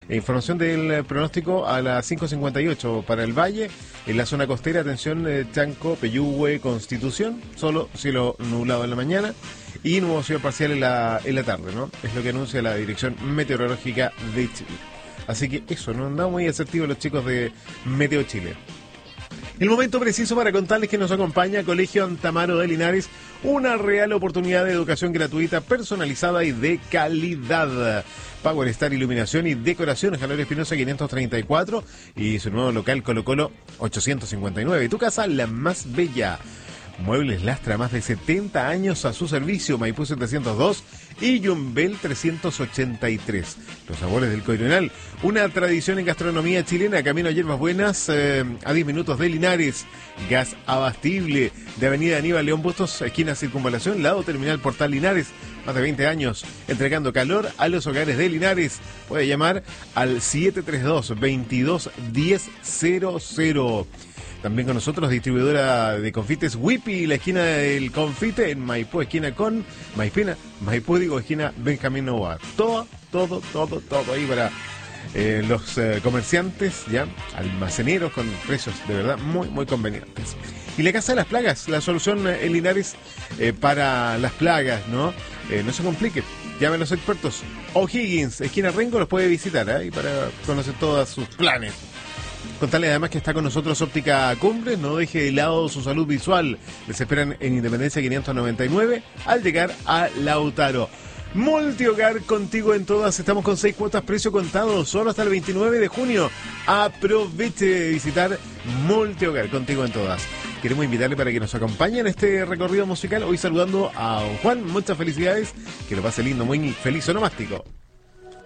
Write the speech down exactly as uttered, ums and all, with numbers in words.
Información del pronóstico a las cinco cincuenta y ocho para el Valle. En la zona costera, atención, eh, Chanco, Peyúgue, Constitución. Solo cielo nublado en la mañana y nubosidad parcial en la, en la tarde, ¿no? Es lo que anuncia la Dirección Meteorológica de Chile. Así que eso, no han dado muy asertivos los chicos de Meteo Chile. El momento preciso para contarles que nos acompaña Colegio Antamaro de Linares, una real oportunidad de educación gratuita, personalizada y de calidad. Power Star Iluminación y Decoración, Jalón Espinosa quinientos treinta y cuatro y su nuevo local Colo Colo ochocientos cincuenta y nueve. Tu casa, la más bella. Muebles Lastra, más de setenta años a su servicio. Maipú setecientos dos y Yumbel trescientos ochenta y tres. Los sabores del Coronel, una tradición en gastronomía chilena. Camino a Hierbas Buenas, eh, a diez minutos de Linares. Gas abastible de Avenida Aníbal León Bustos, esquina Circunvalación, lado Terminal Portal Linares. Más de veinte años entregando calor a los hogares de Linares. Puede llamar al siete tres dos, veintidós diez cero cero. También con nosotros, distribuidora de confites Whippy, la esquina del confite en Maipú, esquina con Maipena, Maipú, digo, esquina Benjamín Novoa. Todo, todo, todo, todo ahí para eh, los eh, comerciantes, ya, almaceneros con precios de verdad muy, muy convenientes. Y la Casa de las Plagas, la solución en Linares eh, para las plagas, ¿no? Eh, no se complique, llamen a los expertos. O'Higgins, esquina Rengo, los puede visitar, ¿eh? Y para conocer todos sus planes. Contarles además que está con nosotros Óptica Cumbres, no deje de lado su salud visual. Les esperan en Independencia quinientos noventa y nueve al llegar a Lautaro. Multihogar, contigo en todas. Estamos con seis cuotas, precio contado, solo hasta el veintinueve de junio. Aproveche de visitar Multihogar, contigo en todas. Queremos invitarle para que nos acompañe en este recorrido musical. Hoy saludando a don Juan, muchas felicidades, que lo pase lindo, muy feliz onomástico.